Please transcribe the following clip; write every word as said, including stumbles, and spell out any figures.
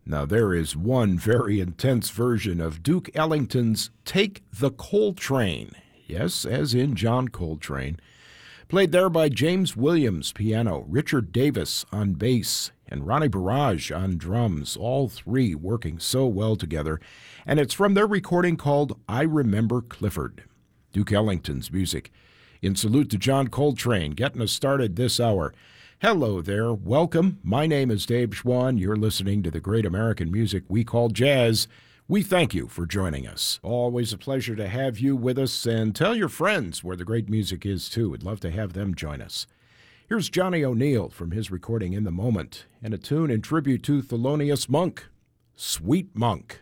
Now, there is one very intense version of Duke Ellington's Take the Coltrane. Yes, as in John Coltrane. Played there by James Williams, piano, Richard Davis on bass, and Ronnie Barrage on drums, all three working so well together. And it's from their recording called I Remember Clifford. Duke Ellington's music. In salute to John Coltrane, getting us started this hour. Hello there, welcome. My name is Dave Schwann. You're listening to the great American music we call jazz. We thank you for joining us. Always a pleasure to have you with us, and tell your friends where the great music is too. We'd love to have them join us. Here's Johnny O'Neill from his recording In the Moment, and a tune in tribute to Thelonious Monk, Sweet Monk.